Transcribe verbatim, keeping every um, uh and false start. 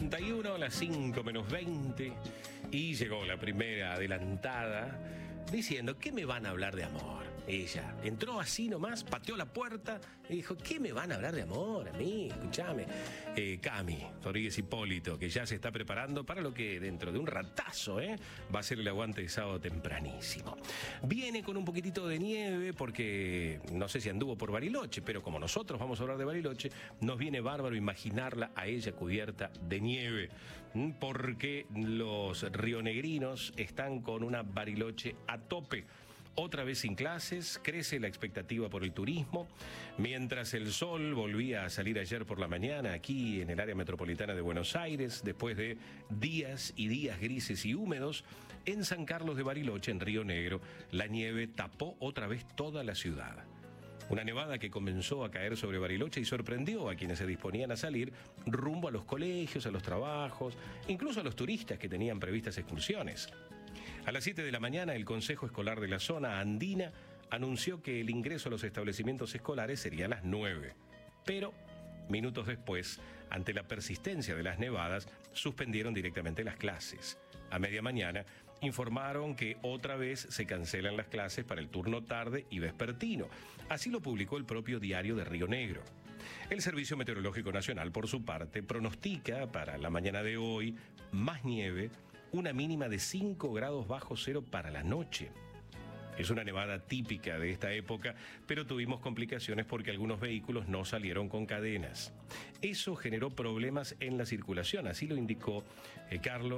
cincuenta y uno, las cinco menos veinte, y llegó la primera adelantada diciendo, ¿qué me van a hablar de amor? Ella entró así nomás, pateó la puerta y dijo, ¿qué me van a hablar de amor a mí? Escúchame. Eh, Cami Rodríguez Hipólito, que ya se está preparando para lo que dentro de un ratazo ¿eh? va a ser el aguante de sábado tempranísimo. Viene con un poquitito de nieve porque no sé si anduvo por Bariloche, pero como nosotros vamos a hablar de Bariloche, nos viene bárbaro imaginarla a ella cubierta de nieve, porque los rionegrinos están con una Bariloche a tope. Otra vez sin clases, crece la expectativa por el turismo. Mientras el sol volvía a salir ayer por la mañana aquí en el área metropolitana de Buenos Aires, después de días y días grises y húmedos, en San Carlos de Bariloche, en Río Negro, la nieve tapó otra vez toda la ciudad. Una nevada que comenzó a caer sobre Bariloche y sorprendió a quienes se disponían a salir rumbo a los colegios, a los trabajos, incluso a los turistas que tenían previstas excursiones. A las siete de la mañana, el Consejo Escolar de la zona andina anunció que el ingreso a los establecimientos escolares sería a las nueve. Pero, minutos después, ante la persistencia de las nevadas, suspendieron directamente las clases. A media mañana, informaron que otra vez se cancelan las clases para el turno tarde y vespertino. Así lo publicó el propio Diario de Río Negro. El Servicio Meteorológico Nacional, por su parte, pronostica para la mañana de hoy más nieve, una mínima de cinco grados bajo cero para la noche. Es una nevada típica de esta época, pero tuvimos complicaciones porque algunos vehículos no salieron con cadenas. Eso generó problemas en la circulación, así lo indicó eh, Carlos